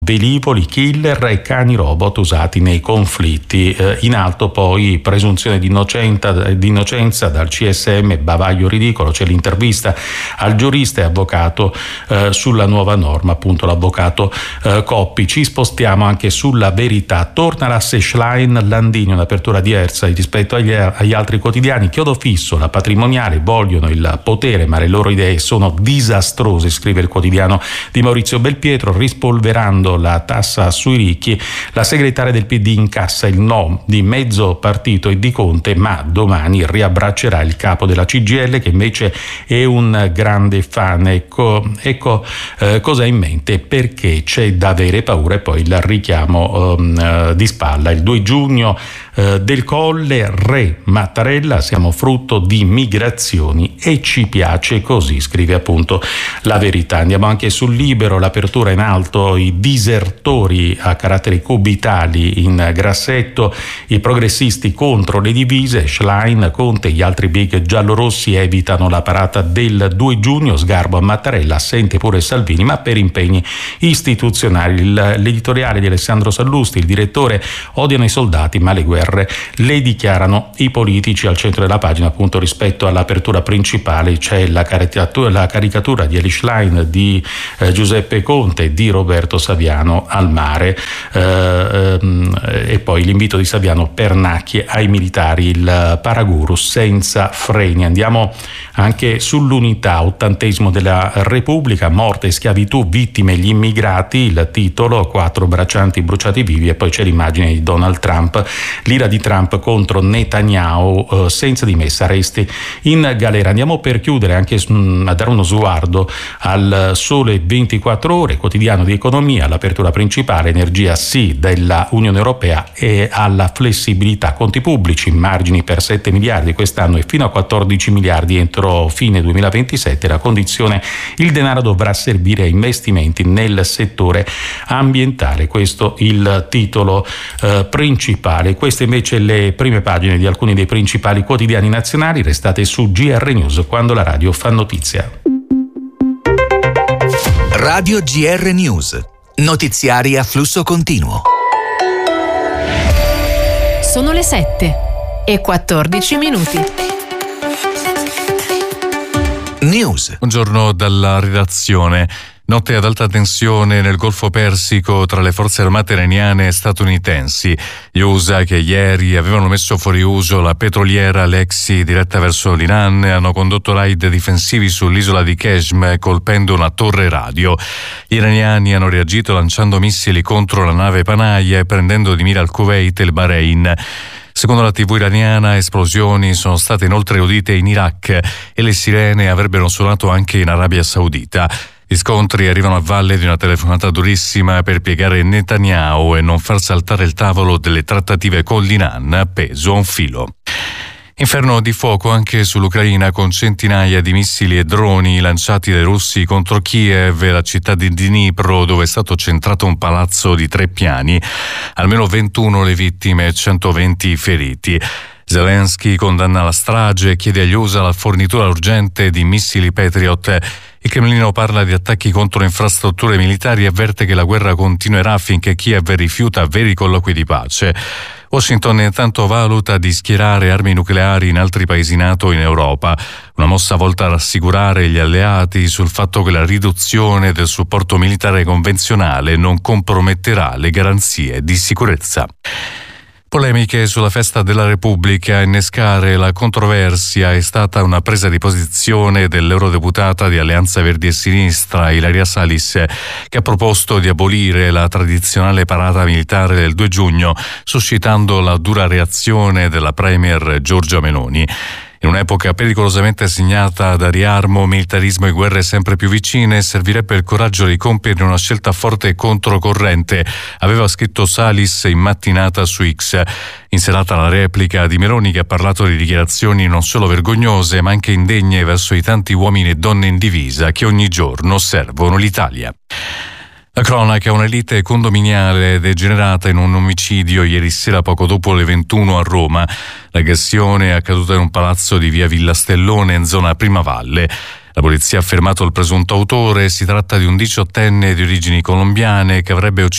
velivoli killer e cani robot usati nei conflitti. In alto poi presunzione di innocenza dal CSM, bavaglio ridicolo. C'è l'intervista al giurista e avvocato sulla nuova norma, appunto l'avvocato Coppi. Ci spostiamo anche sulla Verità. Torna l'asse Schlein Landini, un'apertura diversa rispetto agli altri quotidiani. Chiodo fisso, la patrimoniale, vogliono il potere ma le loro idee sono disastrose, scrive il quotidiano di Maurizio Belpietro. Rispolverando la tassa sui ricchi, la segretaria del PD incassa il no di mezzo partito e di Conte, ma domani riabbraccerà il capo della CGIL, che invece è un grande fan. Ecco cosa ha in mente, perché c'è da avere paura. E poi il richiamo di spalla, il 2 giugno del Colle, Re Mattarella, siamo frutto di migrazioni e ci piace così, scrive appunto la Verità. Andiamo anche sul Libero, l'apertura in alto, i disertori a caratteri cubitali in grassetto, i progressisti contro le divise, Schlein, Conte e gli altri big giallorossi evitano la parata del 2 giugno, sgarbo a Mattarella, assente pure Salvini ma per impegni istituzionali. L'editoriale di Alessandro Sallusti, il direttore, odiano i soldati ma le guerre le dichiarano i politici. Al centro della pagina, appunto, rispetto all'apertura principale c'è la caricatura di Eli Schlein, di Giuseppe Conte e di Roberto Saviano al mare, e poi l'invito di Saviano: Pernacchi ai militari, il paraguru senza freni. Andiamo anche sull'Unità, 80° della Repubblica, morte e schiavitù, vittime gli immigrati, il titolo, 4 braccianti bruciati vivi. E poi c'è l'immagine di Donald Trump, l'ira di Trump contro Netanyahu, senza dimessa, resti in galera. Andiamo per chiudere anche a dare uno sguardo al Sole 24 Ore, quotidiano di economia, l'apertura principale, energia sì della Unione Europea e alla flessibilità, conti pubblici, margini per 7 miliardi quest'anno e fino a 14 miliardi entro fine 2027, la condizione: il denaro dovrà servire a investimenti nel settore ambientale. Questo il titolo principale. Queste invece le prime pagine di alcuni dei principali quotidiani nazionali. Restate su GR News, quando la radio fa notizia. Radio GR News, notiziari a flusso continuo. Sono le 7:14. News. Buongiorno dalla redazione. Notte ad alta tensione nel Golfo Persico tra le forze armate iraniane e statunitensi. Gli USA, che ieri avevano messo fuori uso la petroliera Lexi diretta verso l'Iran, hanno condotto raid difensivi sull'isola di Qeshm colpendo una torre radio. Gli iraniani hanno reagito lanciando missili contro la nave Panaia e prendendo di mira il Kuwait e il Bahrain. Secondo la TV iraniana, esplosioni sono state inoltre udite in Iraq e le sirene avrebbero suonato anche in Arabia Saudita. Gli scontri arrivano a valle di una telefonata durissima per piegare Netanyahu e non far saltare il tavolo delle trattative con l'Iran, appeso a un filo. Inferno di fuoco anche sull'Ucraina, con centinaia di missili e droni lanciati dai russi contro Kiev e la città di Dnipro, dove è stato centrato un palazzo di 3 piani. Almeno 21 le vittime e 120 i feriti. Zelensky condanna la strage e chiede agli USA la fornitura urgente di missili Patriot. Il Cremlino parla di attacchi contro infrastrutture militari e avverte che la guerra continuerà finché Kiev rifiuta veri colloqui di pace. Washington intanto valuta di schierare armi nucleari in altri paesi NATO in Europa, una mossa volta a rassicurare gli alleati sul fatto che la riduzione del supporto militare convenzionale non comprometterà le garanzie di sicurezza. Polemiche sulla festa della Repubblica. A innescare la controversia è stata una presa di posizione dell'eurodeputata di Alleanza Verdi e Sinistra, Ilaria Salis, che ha proposto di abolire la tradizionale parata militare del 2 giugno, suscitando la dura reazione della premier Giorgia Meloni. In un'epoca pericolosamente segnata da riarmo, militarismo e guerre sempre più vicine, servirebbe il coraggio di compiere una scelta forte e controcorrente, aveva scritto Salis in mattinata su X. In serata la replica di Meloni, che ha parlato di dichiarazioni non solo vergognose ma anche indegne verso i tanti uomini e donne in divisa che ogni giorno servono l'Italia. La cronaca: un'elite condominiale degenerata in un omicidio ieri sera poco dopo le 21 a Roma. L'aggressione è accaduta in un palazzo di via Villa Stellone in zona Primavalle. La polizia ha fermato il presunto autore. Si tratta di un 18enne di origini colombiane che avrebbe ucciso